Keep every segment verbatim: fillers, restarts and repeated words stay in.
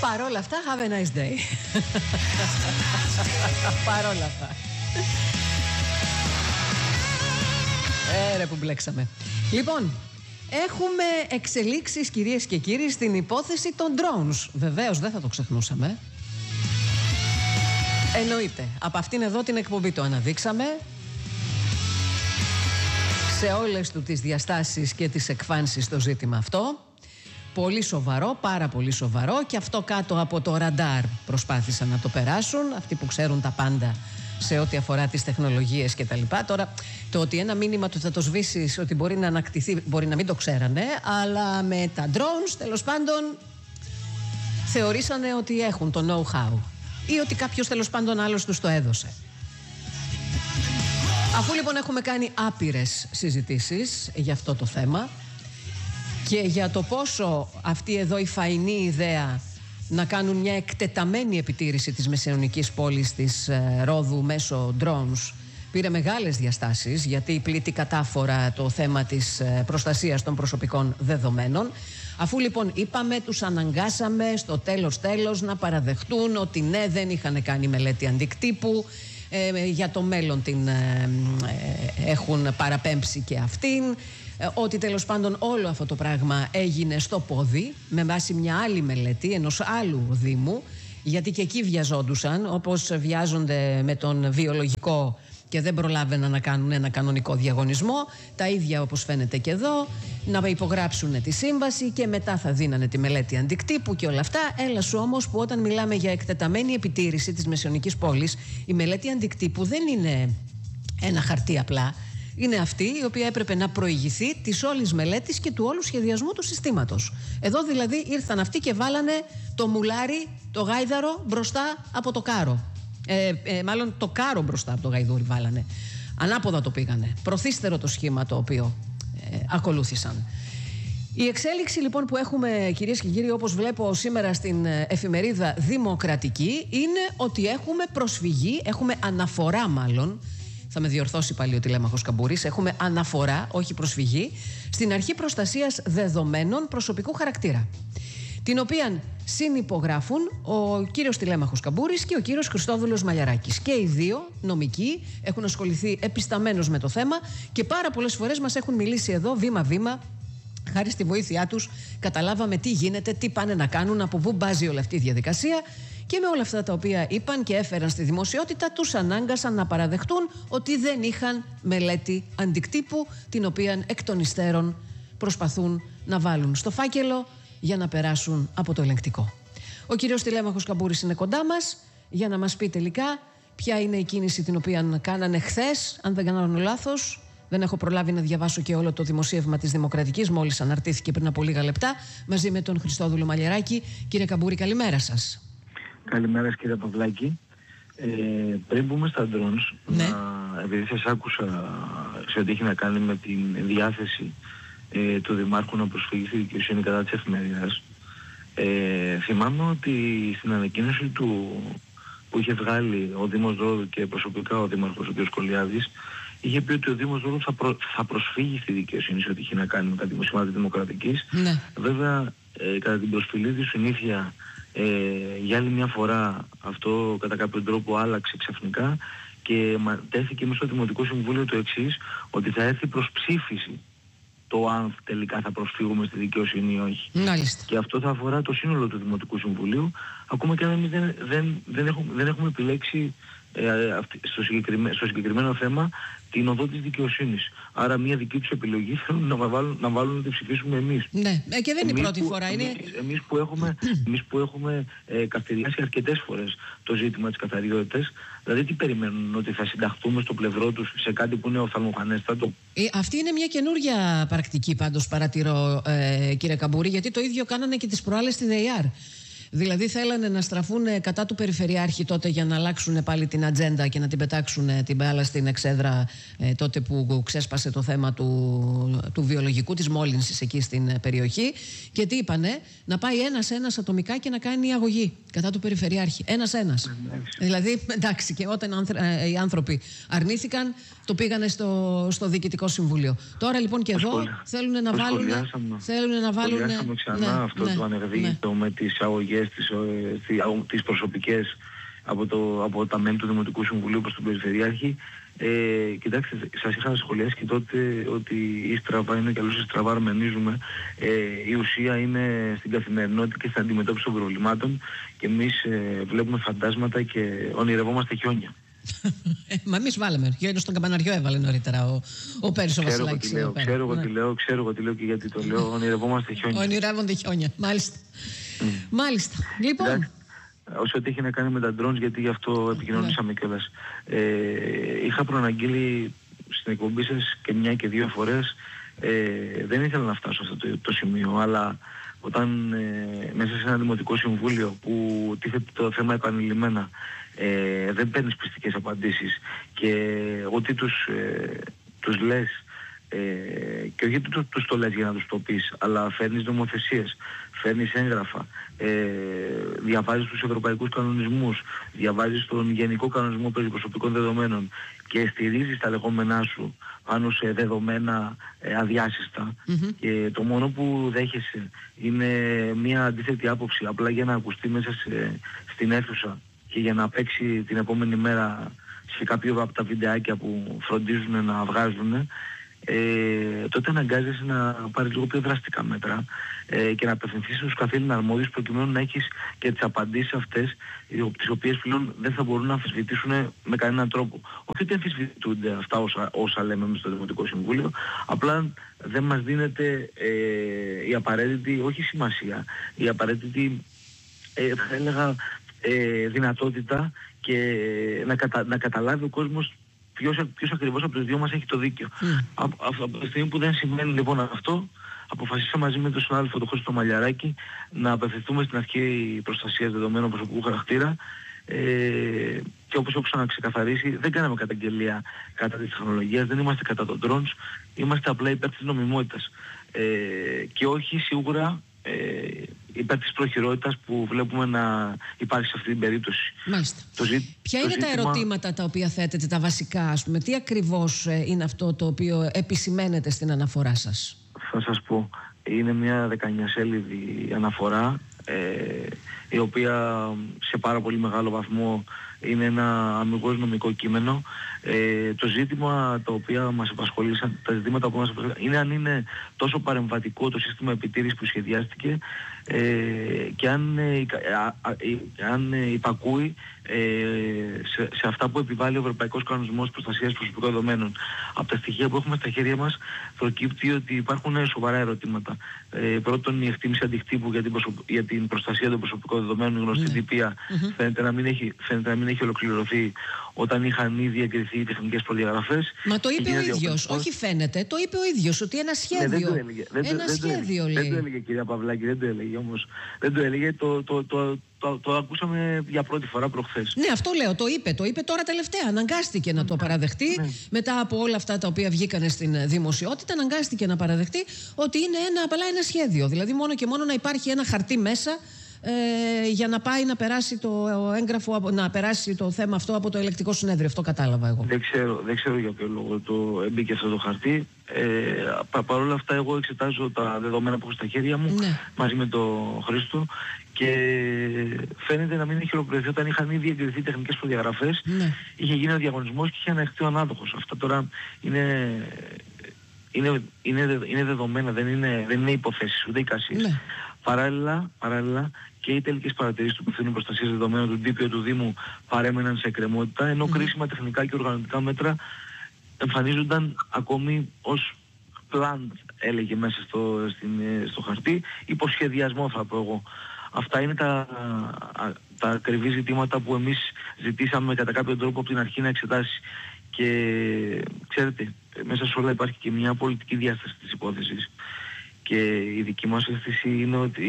Παρόλα αυτά, have a nice day. Παρόλα αυτά. Έρε που μπλέξαμε. Λοιπόν, έχουμε εξελίξεις, κυρίες και κύριοι, στην υπόθεση των drones. Βεβαίως δεν θα το ξεχνούσαμε. Εννοείται. Από αυτήν εδώ την εκπομπή το αναδείξαμε σε όλες του τις διαστάσεις και τις εκφάνσεις το ζήτημα αυτό. Πολύ σοβαρό, πάρα πολύ σοβαρό, και αυτό κάτω από το ραντάρ προσπάθησαν να το περάσουν αυτοί που ξέρουν τα πάντα σε ό,τι αφορά τις τεχνολογίες και τα λοιπά. Τώρα, το ότι ένα μήνυμα του θα το σβήσεις, ότι μπορεί να ανακτηθεί, μπορεί να μην το ξέρανε, αλλά με τα drones, τέλος πάντων, θεωρήσανε ότι έχουν το know-how ή ότι κάποιος τέλος πάντων άλλος τους το έδωσε. Αφού λοιπόν έχουμε κάνει άπειρες συζητήσεις για αυτό το θέμα και για το πόσο αυτή εδώ η φαϊνή ιδέα να κάνουν μια εκτεταμένη επιτήρηση της μεσαιωνικής πόλης της ε, Ρόδου μέσω drones πήρε μεγάλες διαστάσεις, γιατί πλήττει κατάφορα το θέμα της ε, προστασίας των προσωπικών δεδομένων. Αφού λοιπόν είπαμε, τους αναγκάσαμε στο τέλος τέλος να παραδεχτούν ότι ναι, δεν είχαν κάνει μελέτη αντικτύπου, ε, για το μέλλον την ε, ε, έχουν παραπέμψει και αυτήν, ε, ότι τέλος πάντων όλο αυτό το πράγμα έγινε στο πόδι με βάση μια άλλη μελέτη ενός άλλου δήμου, γιατί και εκεί βιαζόντουσαν όπως βιάζονται με τον βιολογικό και δεν προλάβαιναν να κάνουν ένα κανονικό διαγωνισμό. Τα ίδια όπως φαίνεται και εδώ, να υπογράψουν τη σύμβαση και μετά θα δίνανε τη μελέτη αντικτύπου και όλα αυτά. Έλα σου όμως που όταν μιλάμε για εκτεταμένη επιτήρηση της μεσαιωνικής πόλης, η μελέτη αντικτύπου δεν είναι ένα χαρτί απλά. Είναι αυτή η οποία έπρεπε να προηγηθεί της όλης μελέτης και του όλου σχεδιασμού του συστήματος. Εδώ δηλαδή ήρθαν αυτοί και βάλανε το μουλάρι, το γάιδαρο μπροστά από το κάρο. Ε, ε, μάλλον το κάρο μπροστά από το γαϊδούρι βάλανε. Ανάποδα το πήγανε. Προθύστερο το σχήμα το οποίο ε, ακολούθησαν. Η εξέλιξη λοιπόν που έχουμε, κυρίες και κύριοι, όπως βλέπω σήμερα στην εφημερίδα Δημοκρατική, είναι ότι έχουμε προσφυγή, έχουμε αναφορά μάλλον, θα με διορθώσει πάλι ο τηλέμαχος Καμπούρης, έχουμε αναφορά, όχι προσφυγή, στην Αρχή Προστασίας Δεδομένων Προσωπικού Χαρακτήρα, την οποία συνυπογράφουν ο κύριος τηλέμαχος Καμπούρης και ο κύριος Χριστόδουλος Μαλιαράκης. Και οι δύο νομικοί έχουν ασχοληθεί επισταμένως με το θέμα και πάρα πολλές φορές μας έχουν μιλήσει εδώ βήμα-βήμα. Χάρη στη βοήθειά τους καταλάβαμε τι γίνεται, τι πάνε να κάνουν, από πού μπάζει όλη αυτή η διαδικασία, και με όλα αυτά τα οποία είπαν και έφεραν στη δημοσιότητα τους ανάγκασαν να παραδεχτούν ότι δεν είχαν μελέτη αντικτύπου, την οποία εκ των υστέρων προσπαθούν να βάλουν στο φάκελο για να περάσουν από το ελεγκτικό. Ο κύριος τηλέμαχος Καμπούρης είναι κοντά μας για να μας πει τελικά ποια είναι η κίνηση την οποία κάνανε χθες, αν δεν κάνω λάθος. Δεν έχω προλάβει να διαβάσω και όλο το δημοσίευμα της Δημοκρατικής, μόλις αναρτήθηκε πριν από λίγα λεπτά, μαζί με τον Χριστόδουλο Μαλιαράκη. Κύριε Καμπούρη, καλημέρα σας. Καλημέρα κύριε Παυλάκη. Ε, πριν μπούμε στα drones, ναι. να, επειδή σας άκουσα σε ό,τι έχει να κάνει με την διάθεση ε, του Δημάρχου να προσφύγει στη δικαιοσύνη κατά της εφημερίδας, ε, θυμάμαι ότι στην ανακοίνωση του που είχε βγάλει ο Δήμος Ρόδου και προσωπικά ο Δήμαρχος ο κ. Κολιάδης, είχε πει ότι ο Δήμος Ρόδου θα, προ, θα προσφύγει στη δικαιοσύνη σε ό,τι έχει να κάνει με τα δημοσιεύματα της Δημοκρατικής. Ναι. Βέβαια, ε, κατά την προσφυλή της συνήθεια, ε, για άλλη μια φορά αυτό κατά κάποιον τρόπο άλλαξε ξαφνικά και τέθηκε μέσα στο Δημοτικό Συμβούλιο το εξής, ότι θα έρθει προς ψήφιση το αν τελικά θα προσφύγουμε στη δικαιοσύνη ή όχι. Μάλιστα. Και αυτό θα αφορά το σύνολο του Δημοτικού Συμβουλίου, ακόμα και αν εμείς δεν, δεν, δεν, έχουμε, δεν έχουμε επιλέξει ε, αυτή, στο, συγκεκριμένο, στο συγκεκριμένο θέμα την οδό της δικαιοσύνης. Άρα μια δική τους επιλογή θέλουν να βάλουν να, βάλουν να τη ψηφίσουμε εμείς. Ναι, ε, και δεν είναι η πρώτη που, φορά. Εμείς, είναι... εμείς που έχουμε, εμείς που έχουμε ε, καυτηριάσει αρκετές φορές το ζήτημα της καθαριότητας, δηλαδή τι περιμένουν, ότι θα συνταχθούμε στο πλευρό τους σε κάτι που είναι οφθαλμοφανέστατο? Ε, αυτή είναι μια καινούργια πρακτική πάντως, παρατηρώ, ε, κύριε Καμπούρη, γιατί το ίδιο κάνανε και τις προάλλες στη ΔΕΙΑΡ. Δηλαδή θέλανε να στραφούν κατά του Περιφερειάρχη τότε για να αλλάξουν πάλι την ατζέντα και να την πετάξουν την μπάλα στην εξέδρα, ε, τότε που ξέσπασε το θέμα του, του βιολογικού, της μόλυνσης εκεί στην περιοχή. Και τι είπανε? Να πάει ένας-ένας ατομικά και να κάνει αγωγή κατά του Περιφερειάρχη. Ένας-ένας. Δηλαδή, εντάξει, και όταν ε, οι άνθρωποι αρνήθηκαν, το πήγανε στο, στο Διοικητικό Συμβούλιο. Τώρα λοιπόν και εδώ θέλουν να βάλουν. Θέλουν να βάλουν. Σχολιάσαμε ξανά ναι, αυτό ναι, το ανερδίγητο ναι. με τις αγωγές επιλογές τις, τις προσωπικές από, το, από τα μέλη του Δημοτικού Συμβουλίου προς τον Περιφερειάρχη. Ε, κοιτάξτε, σας είχα σχολιάσει και τότε ότι η στραβά είναι και αλλούς η στραβά αρμενίζουμε. Ε, η ουσία είναι στην καθημερινότητα και στην αντιμετώπιση των προβλημάτων και εμείς ε, βλέπουμε φαντάσματα και ονειρευόμαστε χιόνια. Μα εμείς βάλαμε. Χιόνια στον Καμπαναριό έβαλε νωρίτερα ο, ο Πέρσης ο Βασιλάκης. Ξέρω εγώ τι λέω, ξέρω εγώ τι λέω και γιατί το λέω. Ονειρευόμαστε χιόνια. Ονειρεύονται χιόνια, μάλιστα. Mm. Μάλιστα. Λοιπόν. Εντάξει, όσο ό,τι έχει να κάνει με τα drones, γιατί γι' αυτό επικοινωνήσαμε ναι. κιόλας. Ε, είχα προαναγγείλει στην εκπομπή σας και μια και δύο φορές. Ε, δεν ήθελα να φτάσω σε αυτό το, το σημείο, αλλά όταν ε, μέσα σε ένα δημοτικό συμβούλιο που τίθεται το θέμα επανειλημμένα, ε, δεν παίρνεις πιστικές απαντήσεις και ότι τους, ε, τους λες ε, και όχι τους, τους το λες για να τους το πεις, αλλά φέρνεις νομοθεσίες, φέρνεις έγγραφα, ε, διαβάζεις τους ευρωπαϊκούς κανονισμούς, διαβάζεις τον γενικό κανονισμό περί προσωπικών δεδομένων και στηρίζεις τα λεγόμενά σου πάνω σε δεδομένα ε, αδιάσυστα mm-hmm. και το μόνο που δέχεσαι είναι μια αντίθετη άποψη απλά για να ακουστεί μέσα σε, στην αίθουσα και για να παίξει την επόμενη μέρα σε κάποιο από τα βιντεάκια που φροντίζουν να βγάζουν, ε, τότε αναγκάζεσαι να πάρεις λίγο πιο δραστικά μέτρα ε, και να απευθυνθείς στους καθήλυνα αρμόδιους προκειμένου να έχεις και τις απαντήσεις αυτές, τις οποίες πλέον δεν θα μπορούν να αμφισβητήσουν με κανέναν τρόπο. Όχι ότι αμφισβητούνται αυτά όσα, όσα λέμε μες στο Δημοτικό Συμβούλιο, απλά δεν μας δίνεται ε, η απαραίτητη, όχι σημασία, η απαραίτητη, ε, θα έλεγα, ε, δυνατότητα και να, κατα, να καταλάβει ο κόσμος ποιος, ποιος ακριβώς από τους δύο μας έχει το δίκιο. Mm. Από, από, από τη στιγμή που δεν σημαίνει λοιπόν αυτό, αποφασίσαμε μαζί με τον συνάδελφο τον Χρήστο Μαλιαράκη να απευθυνθούμε στην αρχή προστασίας δεδομένων προσωπικού χαρακτήρα ε, και όπως όπως να ξεκαθαρίσει, δεν κάναμε καταγγελία κατά της τεχνολογίας, δεν είμαστε κατά των drones, είμαστε απλά υπέρ της νομιμότητας ε, και όχι σίγουρα ε, υπέρ της προχειρότητας που βλέπουμε να υπάρχει σε αυτή την περίπτωση. Μάλιστα. Το ζή... Ποια το είναι ζήτημα... τα ερωτήματα τα οποία θέτετε, τα βασικά, ας πούμε, τι ακριβώς είναι αυτό το οποίο επισημαίνεται στην αναφορά σας? Θα σας πω, είναι μια δεκαεννιά σέλιδη αναφορά ε, η οποία σε πάρα πολύ μεγάλο βαθμό είναι ένα αμιγώς νομικό κείμενο. Ε, το ζήτημα το οποίο μας απασχολήσαν, τα ζητήματα που μας απασχολήσαν είναι αν είναι τόσο παρεμβατικό το σύστημα επιτήρησης που σχεδιάστηκε ε, και αν, ε, α, α, αν ε, υπακούει ε, σε, σε αυτά που επιβάλλει ο Ευρωπαϊκός Κανονισμός Προστασίας Προσωπικών Δεδομένων. Από τα στοιχεία που έχουμε στα χέρια μας προκύπτει ότι υπάρχουν σοβαρά ερωτήματα. Ε, πρώτον, η εκτίμηση αντικτύπου για την, προσωπ... για την προστασία των προσωπικών δεδομένων, γνωστή mm. τυπία, mm-hmm. φαίνεται, να μην έχει, φαίνεται να μην έχει ολοκληρωθεί όταν είχαν ήδη εγκριθεί οι τεχνικές προδιαγραφές. Μα το είπε ο ίδιος, όχι φαίνεται, το είπε ο ίδιος ότι ένα σχέδιο. Ναι, δεν το έλεγε, δεν ένα δεν σχέδιο δεν λέει. Δεν το έλεγε κυρία Παυλάκη, δεν το έλεγε όμως. Δεν το έλεγε, το, το, το, το, το ακούσαμε για πρώτη φορά προχθές. Ναι, αυτό λέω, το είπε, το είπε τώρα τελευταία. Αναγκάστηκε να το παραδεχτεί ναι. μετά από όλα αυτά τα οποία βγήκανε στην δημοσιότητα. Αναγκάστηκε να παραδεχτεί ότι είναι ένα, απλά ένα σχέδιο. Δηλαδή μόνο και μόνο να υπάρχει ένα χαρτί μέσα ε, για να πάει να περάσει το έγγραφο, να περάσει το θέμα αυτό από το ελεκτικό συνέδριο. Αυτό κατάλαβα εγώ. Δεν ξέρω, δεν ξέρω για ποιο λόγο το μπήκε αυτό το χαρτί. Ε, πα, Παρ' όλα αυτά εγώ εξετάζω τα δεδομένα που έχω στα χέρια μου ναι. μαζί με τον Χρήστο και φαίνεται να μην έχει ολοκληρωθεί όταν είχαν ήδη εγκριθεί τεχνικές προδιαγραφές. Ναι. Είχε γίνει ο διαγωνισμός και είχε αναχθεί ο ανάδοχος. Αυτά τώρα είναι, είναι, είναι, είναι δεδομένα, δεν είναι, δεν είναι υποθέσεις ούτε εικασίες. Ναι. Παράλληλα, παράλληλα και οι τελικές παρατηρήσεις του Υπευθύνου Προστασίας Δεδομένων του ντι πι ο του Δήμου παρέμεναν σε εκκρεμότητα, ενώ mm-hmm. κρίσιμα τεχνικά και οργανωτικά μέτρα εμφανίζονταν ακόμη ως πλάν, έλεγε μέσα στο, στην, στο χαρτί, υποσχεδιασμό θα πω εγώ. Αυτά είναι τα, τα ακριβή ζητήματα που εμείς ζητήσαμε κατά κάποιο τρόπο από την αρχή να εξετάσει. Και ξέρετε, μέσα σε όλα υπάρχει και μια πολιτική διάσταση της υπόθεσης. Και η δική μας αίσθηση είναι ότι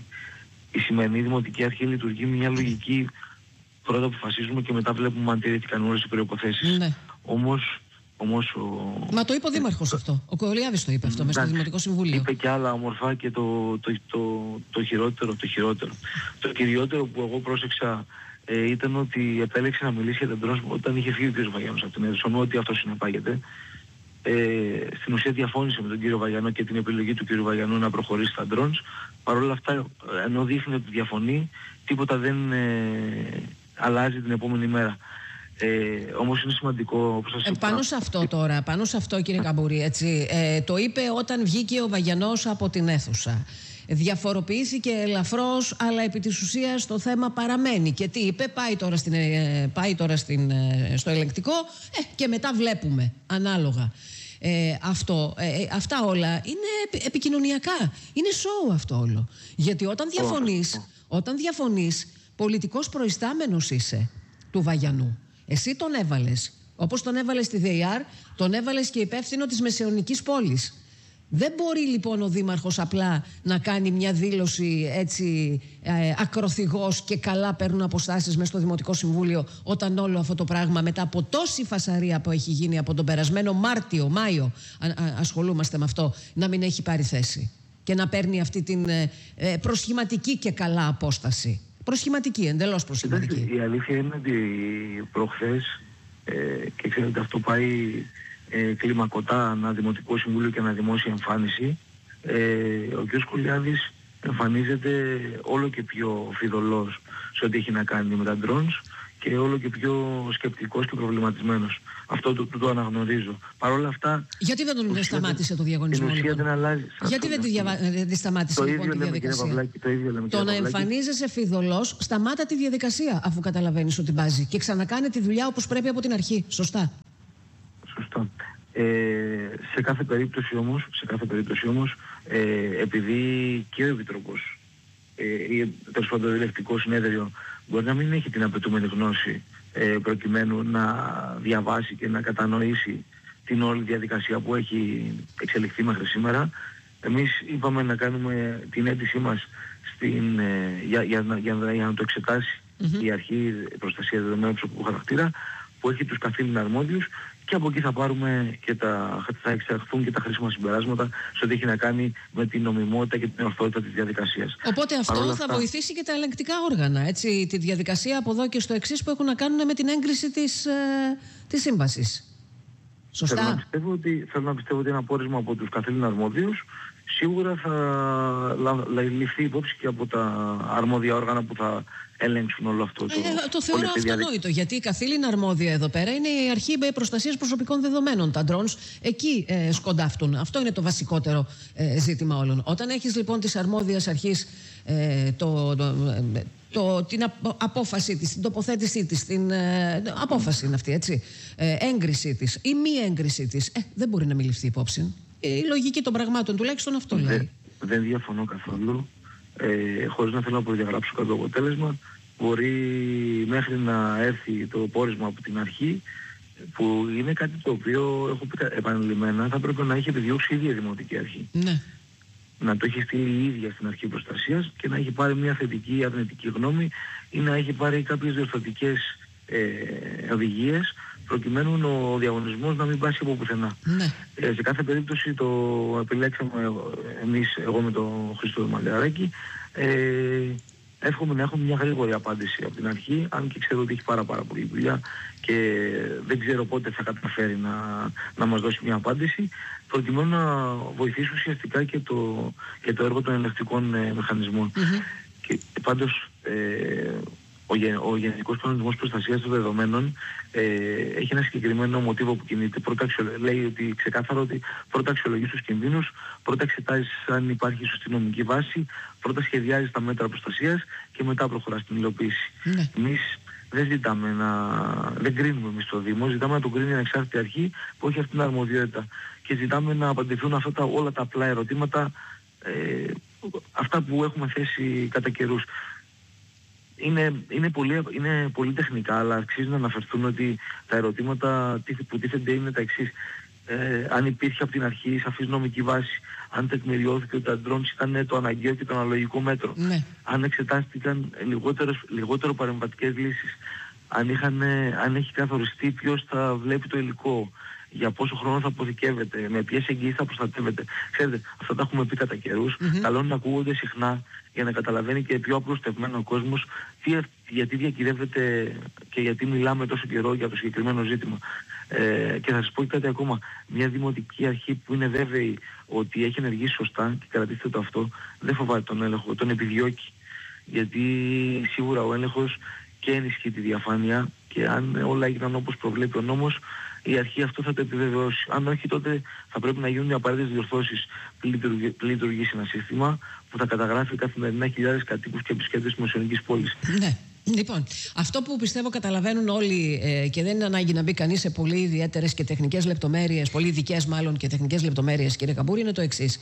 η σημερινή Δημοτική Αρχή λειτουργεί με μια λογική, πρώτα αποφασίζουμε και μετά βλέπουμε αν τηρήθηκαν όλες οι προϋποθέσεις. Ναι. Όμως, όμως ο... Μα το είπε ο Δήμαρχος αυτό. Ο Κολλιάδης το είπε αυτό μέσα στο Δημοτικό Συμβούλιο. Είπε και άλλα όμορφα και το, το, το, το χειρότερο, το χειρότερο. Το κυριότερο που εγώ πρόσεξα ε, ήταν ότι επέλεξε να μιλήσει για τον τρόπο όταν είχε φύγει ο κ. Βαγιάννος από την αίθουσα, με ό,τι αυτό συνεπάγεται. ε, στην ουσία διαφώνησε με τον κύριο Βαγιανό και την επιλογή του κύριου Βαγιανού να προχωρήσει στα drones. Παρ' όλα αυτά, ενώ δείχνει ότι διαφωνεί, τίποτα δεν ε, αλλάζει την επόμενη μέρα. Ε, όμως είναι σημαντικό, όπως σας ε, πάνω σε αυτό τώρα, πάνω σε αυτό κύριε Καμπούρη, έτσι, ε, το είπε όταν βγήκε ο Βαγιανός από την αίθουσα. Διαφοροποιήθηκε ελαφρώς, αλλά επί της ουσίας το θέμα παραμένει. Και τι είπε, πάει τώρα, στην, ε, πάει τώρα στην, ε, στο ελεγκτικό ε, και μετά βλέπουμε ανάλογα. Ε, αυτό, ε, αυτά όλα είναι επικοινωνιακά. Είναι show αυτό όλο. Γιατί όταν διαφωνείς, όταν διαφωνείς, πολιτικός προϊστάμενος είσαι του Βαγιανού. Εσύ τον έβαλες. Όπως τον έβαλες στη ΔΕΙΑΡ, τον έβαλες και υπεύθυνο της Μεσαιωνικής Πόλης. Δεν μπορεί λοιπόν ο Δήμαρχος απλά να κάνει μια δήλωση έτσι ε, ακροθυγός και καλά παίρνουν αποστάσεις μέσα στο Δημοτικό Συμβούλιο, όταν όλο αυτό το πράγμα μετά από τόση φασαρία που έχει γίνει από τον περασμένο Μάρτιο, Μάιο, α, α, ασχολούμαστε με αυτό, να μην έχει πάρει θέση και να παίρνει αυτή την ε, ε, προσχηματική και καλά απόσταση. Προσχηματική, εντελώς προσχηματική. Η αλήθεια είναι ότι προχθές, ε, και ξέρετε αυτό πάει ε, κλιμακωτά ένα Δημοτικό Συμβούλιο και ένα δημόσια εμφάνιση, ε, ο κ. Σκολιάδης εμφανίζεται όλο και πιο φιδωλός σε ό,τι έχει να κάνει με τα drones και όλο και πιο σκεπτικός και προβληματισμένος. Αυτό το, το, το αναγνωρίζω. Παρ' όλα αυτά... Γιατί δεν τον ουσία, σταμάτησε το διαγωνισμό, την ουσία λοιπόν? δεν αλλάζει. Γιατί δεν τη, διαβα... δεν σταμάτησε το λοιπόν ίδιο τη λέμε, διαδικασία? Παυλάκη, το ίδιο λέμε, το να εμφανίζεσαι φιδωλός, σταμάτα τη διαδικασία αφού καταλαβαίνεις ότι μπάζει και ξανακάνε τη δουλειά όπως πρέπει από την αρχή. Σωστά. Σωστά. Ε, σε κάθε περίπτωση όμως, σε κάθε περίπτωση όμως ε, επειδή και ο Επιτροπός ε, ή τέλος πάντων το Ελεκτικό Συνέδριο μπορεί να μην έχει την απαιτούμενη γνώση ε, προκειμένου να διαβάσει και να κατανοήσει την όλη διαδικασία που έχει εξελιχθεί μέχρι σήμερα, εμείς είπαμε να κάνουμε την αίτησή μας στην, ε, για, για, για, για, για να το εξετάσει mm-hmm. η Αρχή Προστασία Δεδομένων Προσωπικού Χαρακτήρα, που έχει τους καθήλυνα αρμόδιους, και από εκεί θα πάρουμε και τα, θα εξαρθούν και τα χρήσιμα συμπεράσματα σε ό,τι έχει να κάνει με την νομιμότητα και την ορθότητα της διαδικασίας. Οπότε αυτό θα αυτά... βοηθήσει και τα ελεγκτικά όργανα, έτσι, τη διαδικασία από εδώ και στο εξής που έχουν να κάνουν με την έγκριση της, ε, της σύμβασης. Σωστά. Θέλω να πιστεύω ότι, θέλω να πιστεύω ότι ένα πόρισμα από τους καθήλυνα αρμόδιους σίγουρα θα ληφθεί υπόψη και από τα αρμόδια όργανα που θα ελέγξουν όλο αυτό το... Ε, το θεωρώ αυτονόητο, γιατί η καθήλυνα αρμόδια εδώ πέρα είναι η Αρχή Προστασίας Προσωπικών Δεδομένων. Τα drones εκεί ε, σκοντάφτουν. Αυτό είναι το βασικότερο ε, ζήτημα όλων. Όταν έχεις λοιπόν της αρμόδιας αρχής ε, το, το, το, την απόφαση της, την τοποθέτησή της, την ε, απόφαση είναι αυτή, έτσι, ε, έγκρισή της ή μη έγκρισή της, ε, δεν μπορεί να μην ληφθεί υπόψη. Η λογική των πραγμάτων τουλάχιστον αυτό λέει. Δεν, δεν διαφωνώ καθόλου. Ε, χωρίς να θέλω να προδιαγράψω κάποιο αποτέλεσμα, μπορεί μέχρι να έρθει το πόρισμα από την αρχή, που είναι κάτι το οποίο έχω πει επανειλημμένα, θα πρέπει να έχει επιδιώξει η ίδια Δημοτική Αρχή. Ναι. Να το έχει στείλει η ίδια στην Αρχή Προστασίας και να έχει πάρει μια θετική ή αρνητική γνώμη ή να έχει πάρει κάποιες διορθωτικές ε, οδηγίες, προκειμένου ο διαγωνισμός να μην πάσει από πουθενά. Ναι. Ε, σε κάθε περίπτωση το επιλέξαμε εμείς, εγώ με τον Χρήστο Μαλιαράκη, ε, εύχομαι να έχουμε μια γρήγορη απάντηση από την αρχή, αν και ξέρω ότι έχει πάρα πάρα πολλή δουλειά και δεν ξέρω πότε θα καταφέρει να, να μας δώσει μια απάντηση, προκειμένου να βοηθήσει ουσιαστικά και το, και το έργο των ελεγκτικών ε, μηχανισμών. Mm-hmm. Και πάντως ε, ο, ο Γενικός Κανονισμός Προστασίας των Δεδομένων ε, έχει ένα συγκεκριμένο μοτίβο που κινείται. Πρώτα λέει ότι ξεκάθαρα ότι πρώτα αξιολογείς τους κινδύνους, πρώτα εξετάζεις αν υπάρχει σωστή νομική βάση, πρώτα σχεδιάζεις τα μέτρα προστασίας και μετά προχωράς στην υλοποίηση. Ναι. Εμείς δεν ζητάμε να... δεν κρίνουμε εμείς το Δήμο, ζητάμε να τον κρίνει η ανεξάρτητη αρχή που έχει αυτήν την αρμοδιότητα. Και ζητάμε να απαντηθούν αυτά τα, όλα τα απλά ερωτήματα, ε, αυτά που έχουμε θέσει κατά καιρούς. Είναι, είναι, πολύ, είναι πολύ τεχνικά, αλλά αξίζει να αναφερθούν ότι τα ερωτήματα που τίθενται είναι τα εξής. Ε, αν υπήρχε από την αρχή σαφής νομική βάση, αν τεκμηριώθηκε ότι τα drones ήταν το αναγκαίο και το αναλογικό μέτρο, ναι. αν εξετάστηκαν λιγότερο, λιγότερο παρεμβατικές λύσεις, αν, είχαν, αν έχει καθοριστεί ποιος θα βλέπει το υλικό, για πόσο χρόνο θα αποθηκεύεται, με ποιες εγγύησεις θα προστατεύεται. Ξέρετε, αυτά τα έχουμε πει κατά καιρούς. Mm-hmm. Καλό είναι να ακούγονται συχνά για να καταλαβαίνει και πιο απλουστευμένο ο κόσμος τι, γιατί διακυδεύεται και γιατί μιλάμε τόσο καιρό για το συγκεκριμένο ζήτημα. Ε, και θα σας πω και κάτι ακόμα. Μια δημοτική αρχή που είναι βέβαιη ότι έχει ενεργήσει σωστά, και κρατήστε το αυτό, δεν φοβάται τον έλεγχο, τον επιδιώκει. Γιατί σίγουρα ο έλεγχος και ενισχύει τη διαφάνεια, και αν όλα έγιναν όπως προβλέπει ο νόμος, η αρχή αυτό θα το επιβεβαιώσει. Αν όχι, τότε θα πρέπει να γίνουν οι απαραίτητες διορθώσεις πριν λειτουργήσει ένα σύστημα που θα καταγράφει καθημερινά χιλιάδες κατοίκους και επισκέπτες της Μεσαιωνικής πόλης. Ναι. Λοιπόν, αυτό που πιστεύω καταλαβαίνουν όλοι, ε, και δεν είναι ανάγκη να μπει κανείς σε πολύ ιδιαίτερες και τεχνικές λεπτομέρειες, πολύ ειδικές μάλλον και τεχνικές λεπτομέρειες, κύριε Καμπούρη, είναι το εξής.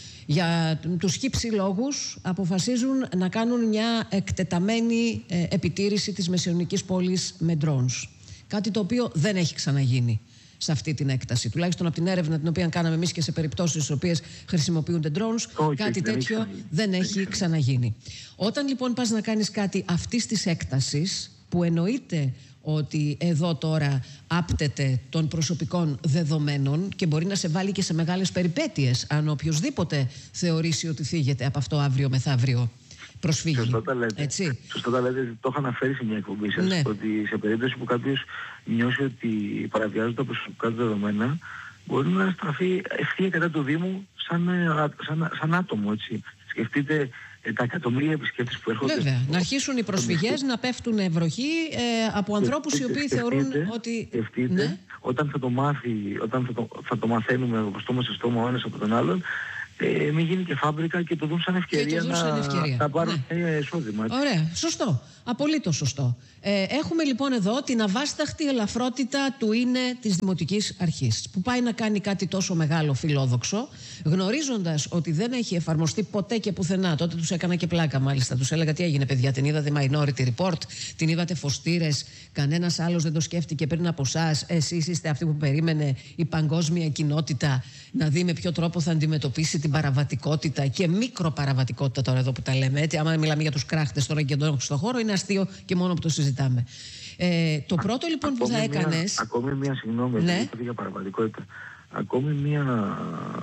Για τους χύψη λόγους αποφασίζουν να κάνουν μια εκτεταμένη ε, επιτήρηση της Μεσαιωνικής πόλης με drones. Κάτι το οποίο δεν έχει ξαναγίνει σε αυτή την έκταση. Τουλάχιστον από την έρευνα την οποία κάναμε εμείς και σε περιπτώσεις στις οποίες χρησιμοποιούνται drones, oh, κάτι δεν τέτοιο έχει δεν έχει ξαναγίνει. ξαναγίνει. Όταν λοιπόν πας να κάνεις κάτι αυτής της έκτασης, που εννοείται ότι εδώ τώρα άπτεται των προσωπικών δεδομένων και μπορεί να σε βάλει και σε μεγάλες περιπέτειες αν οποιοσδήποτε θεωρήσει ότι θίγεται από αυτό αύριο μεθαύριο προσφύγει. Σωστά τα λέτε. Έτσι. Σωστά τα λέτε. Το είχα αναφέρει σε μια εκπομπή σας, ναι, ότι σε περίπτωση που κάποιος νιώσει ότι παραβιάζουν τα προσωπικά του δεδομένα, μπορεί να στραφεί ευθεία κατά του Δήμου σαν, σαν, σαν άτομο. Έτσι. Σκεφτείτε ε, τα εκατομμύρια επισκέπτες που έρχονται. Βέβαια. Στο... Να αρχίσουν οι προσφυγές να πέφτουν ευροχή ε, από ανθρώπους οι οποίοι θεωρούν ότι... Σκεφτείτε, ναι, όταν θα το μάθει, όταν θα το, θα το μαθαίνουμε από στόμα σε στόμα ο ένας από τον άλλον, Ε, μην γίνει και φάμπρικα και το δουν σαν ευκαιρία, το δουν σαν ευκαιρία. να, να πάρουν ναι. εισόδημα. Έτσι. Ωραία, σωστό. Απολύτως σωστό. Ε, έχουμε λοιπόν εδώ την αβάσταχτη ελαφρότητα του είναι της Δημοτικής Αρχής, που πάει να κάνει κάτι τόσο μεγάλο φιλόδοξο, γνωρίζοντας ότι δεν έχει εφαρμοστεί ποτέ και πουθενά. Τότε τους έκανα και πλάκα, μάλιστα. Τους έλεγα τι έγινε, παιδιά, την είδατε Minority Report, την είδατε φωστήρες, κανένας άλλος δεν το σκέφτηκε πριν από εσάς. Εσείς είστε αυτοί που περίμενε η παγκόσμια κοινότητα να δει με ποιο τρόπο θα αντιμετωπίσει την παραβατικότητα και μικροπαραβατικότητα τώρα εδώ που τα λέμε. Έτσι, άμα μιλάμε για τους κράχτες τώρα και εδώ στον χώρο, είναι αστείο και μόνο που το συζητάμε. Ε, το Α, πρώτο λοιπόν που θα έκανες... Ακόμη μία, συγγνώμη, ναι, για παραβατικότητα. Ακόμη μία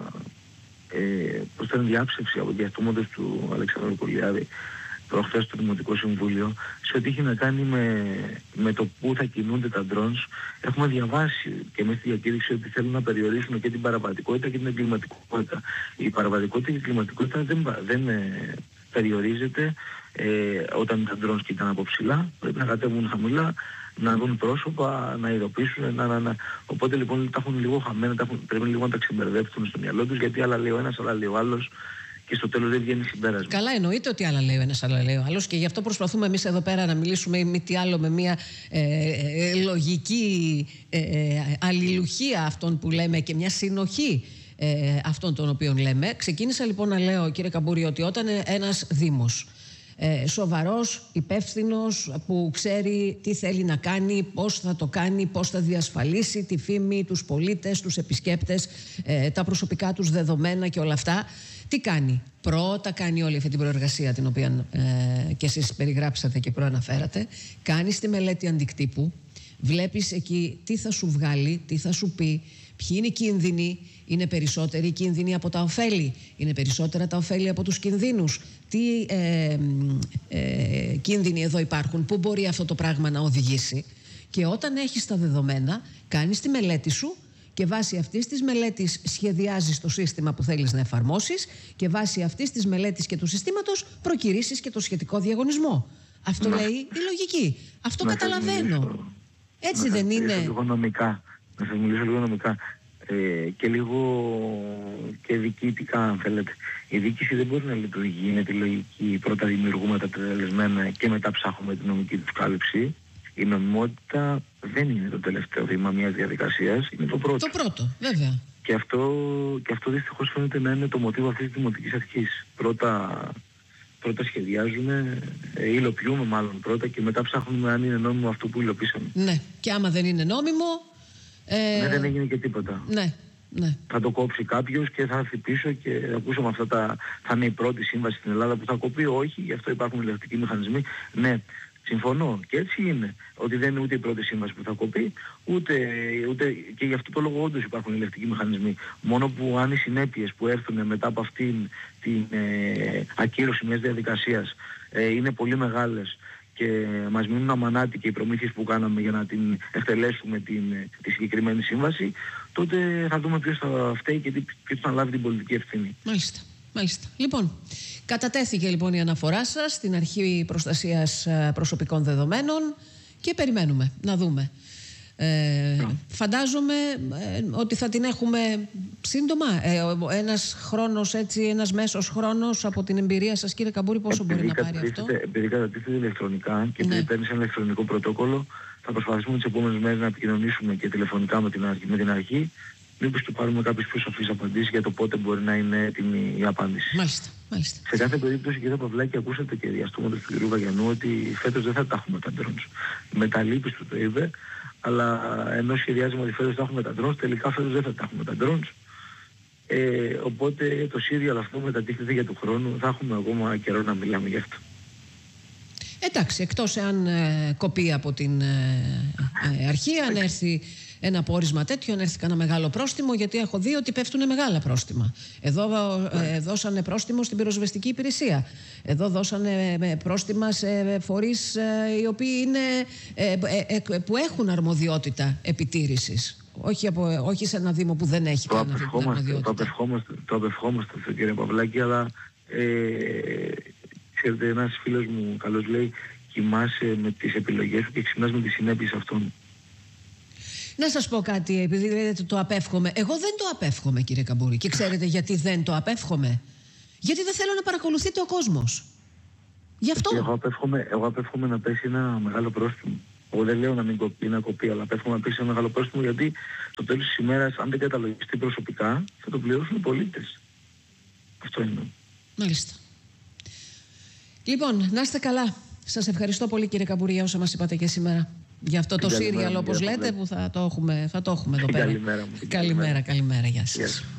ε, προς την διάψευση από διαστόματος του Αλεξάνδρου Κολιάδη προχθές στο Δημοτικό Συμβούλιο, σε ό,τι έχει να κάνει με, με το πού θα κινούνται τα drones. Έχουμε διαβάσει και εμείς στη διακήρυξη ότι θέλουν να περιορίσουν και την παραβατικότητα και την εγκληματικότητα. Η παραβατικότητα και η εγκληματικότητα δεν, δεν ε, περιορίζεται ε, όταν τα drones κοιτάνε από ψηλά. Πρέπει να κατέβουν χαμηλά, να δουν πρόσωπα, να ειδοποιήσουν. Να, να, να. Οπότε λοιπόν τα έχουν λίγο χαμένα, τα έχουν, πρέπει λίγο να τα ξεμπερδέψουν στο μυαλό τους, γιατί άλλα λέει ο ένας, άλλα λέει ο άλλος. Και στο τέλος δεν βγαίνει συμπέρασμα. Καλά, εννοείται ότι άλλα λέει ο ένας, άλλα λέει ο άλλος, και γι' αυτό προσπαθούμε εμείς εδώ πέρα να μιλήσουμε ή μη τι άλλο με μια ε, ε, λογική ε, ε, αλληλουχία αυτών που λέμε και μια συνοχή ε, αυτών των οποίων λέμε. Ξεκίνησα λοιπόν να λέω, κύριε Καμπούρη, ότι όταν ένας Δήμος ε, σοβαρός, υπεύθυνος, που ξέρει τι θέλει να κάνει, πώς θα το κάνει, πώς θα διασφαλίσει τη φήμη, τους πολίτες, τους επισκέπτες, ε, τα προσωπικά τους δεδομένα και όλα αυτά, τι κάνει? Πρώτα κάνει όλη αυτή την προεργασία την οποία ε, και εσείς περιγράψατε και προαναφέρατε. Κάνεις τη μελέτη αντικτύπου, βλέπεις εκεί τι θα σου βγάλει, τι θα σου πει, ποιοι είναι οι κίνδυνοι, είναι περισσότεροι οι κίνδυνοι από τα ωφέλη, είναι περισσότερα τα ωφέλη από τους κινδύνους, τι ε, ε, κίνδυνοι εδώ υπάρχουν, πού μπορεί αυτό το πράγμα να οδηγήσει. Και όταν έχεις τα δεδομένα, κάνεις τη μελέτη σου και βάσει αυτής της μελέτης σχεδιάζεις το σύστημα που θέλεις να εφαρμόσεις και βάσει αυτής της μελέτης και του συστήματος προκηρύσεις και το σχετικό διαγωνισμό. Αυτό να, λέει η λογική. Αυτό να καταλαβαίνω. Μιλήσω, Έτσι να δεν είναι? Λίγο νομικά. Να σας μιλήσω λίγο νομικά. Ε, και λίγο και διοικητικά, αν θέλετε. Η διοίκηση δεν μπορεί να λειτουργεί με τη λογική. Πρώτα δημιουργούμε τα τελεσμένα και μετά ψάχνουμε την νομική του κάλυψη. Η νομιμότητα δεν είναι το τελευταίο βήμα μιας διαδικασίας, είναι το πρώτο. Το πρώτο, βέβαια. Και αυτό, και αυτό δυστυχώς φαίνεται να είναι το μοτίβο αυτής της Δημοτικής Αρχής. Πρώτα, πρώτα σχεδιάζουμε, ε, υλοποιούμε μάλλον πρώτα και μετά ψάχνουμε αν είναι νόμιμο αυτό που υλοποιήσαμε. Ναι, και άμα δεν είναι νόμιμο... Ε... Ναι, δεν έγινε και τίποτα. Ναι, ναι. Θα το κόψει κάποιος και θα έρθει πίσω και ακούσαμε αυτά τα... θα είναι η πρώτη σύμβαση στην Ελλάδα που θα κοπεί. Όχι, γι' αυτό υπάρχουν ελεγκτικοί μηχανισμοί. Ναι. Συμφωνώ και έτσι είναι. Ότι δεν είναι ούτε η πρώτη σύμβαση που θα κοπεί, ούτε, ούτε και γι' αυτό το λόγο όντως υπάρχουν ελεκτικοί μηχανισμοί. Μόνο που αν οι συνέπειες που έρθουν μετά από αυτήν την ε, ακύρωση μιας διαδικασίας ε, είναι πολύ μεγάλες και μας μείνουν αμανάτι και οι προμήθειες που κάναμε για να την εκτελέσουμε την, τη συγκεκριμένη σύμβαση, τότε θα δούμε ποιος θα φταίει και ποιος θα λάβει την πολιτική ευθύνη. Μάλιστα. Μάλιστα. Λοιπόν, κατατέθηκε λοιπόν η αναφορά σας στην Αρχή Προστασίας Προσωπικών Δεδομένων και περιμένουμε να δούμε. Ε, yeah. Φαντάζομαι ε, ότι θα την έχουμε σύντομα. Ε, ένας χρόνος έτσι, ένας μέσος χρόνος από την εμπειρία σας, κύριε Καμπούρη, πόσο επειδή μπορεί να πάρει αυτό? Επειδή κατατίθεται ηλεκτρονικά και επειδή ναι. παίρνει ένα ηλεκτρονικό πρωτόκολλο, θα προσπαθήσουμε τις επόμενες μέρες να επικοινωνήσουμε και τηλεφωνικά με την αρχή. Με την αρχή μήπως του πάρουμε κάποιες πιο σοφείς απαντήσεις για το πότε μπορεί να είναι έτοιμη η απάντηση. Μάλιστα, μάλιστα. Σε κάθε περίπτωση, κύριε Παυλάκη, ακούσατε και διαστόματος του κ. Βαγιανού ότι φέτος δεν θα τα έχουμε τα drones. Με τα λύπης του το είπε, αλλά ενώ σχεδιάζουμε ότι φέτος θα έχουμε τα drones, τελικά φέτος δεν θα τα έχουμε τα drones. Ε, οπότε το σύριαλ αυτό μετατίθεται για του χρόνου, θα έχουμε ακόμα καιρό να μιλάμε γι' αυτό. Εντάξει, εκτός εάν ε, κοπεί από την ε, ε, αρχή, αν έρθει ένα πόρισμα τέτοιο, αν έρθει κανένα μεγάλο πρόστιμο, γιατί έχω δει ότι πέφτουν μεγάλα πρόστιμα. Εδώ ε, δώσανε πρόστιμο στην πυροσβεστική υπηρεσία. Εδώ δώσανε ε, πρόστιμα σε φορείς ε, οι οποίοι είναι, ε, ε, ε, που έχουν αρμοδιότητα επιτήρησης. Όχι, από, όχι σε ένα Δήμο που δεν έχει το καν αρμοδιότητα. Το απευχόμαστε, το απευχόμαστε αυτό, κύριε Παυλάκη, αλλά ε, ξέρετε, ένας φίλος μου καλώς λέει, κοιμάσαι με τις επιλογές σου και ξυπνάς με τις συνέπειες αυτών. Να σας πω κάτι, επειδή λέτε το απέφχομαι. Εγώ δεν το απέφχομαι, κύριε Καμπούρη. Και ξέρετε γιατί δεν το απέφχομαι? Γιατί δεν θέλω να παρακολουθείτε ο κόσμος. Γι' αυτό. Εγώ απέφχομαι, εγώ απέφχομαι να πέσει ένα μεγάλο πρόστιμο. Εγώ δεν λέω να μην κοπεί, να κοπεί, αλλά απέφχομαι να πέσει ένα μεγάλο πρόστιμο, γιατί στο τέλος της ημέρας, αν δεν καταλογιστεί προσωπικά, θα το πληρώσουν οι πολίτες. Αυτό είναι. Μάλιστα. Λοιπόν, να είστε καλά. Σας ευχαριστώ πολύ, κύριε Καμπούρη, για όσα μας είπατε και σήμερα. Για αυτό το σύριαλ, όπως λέτε, που θα το έχουμε, θα το έχουμε εδώ πέρα. Καλημέρα μου. Καλημέρα, καλημέρα. Γεια σας. Yes.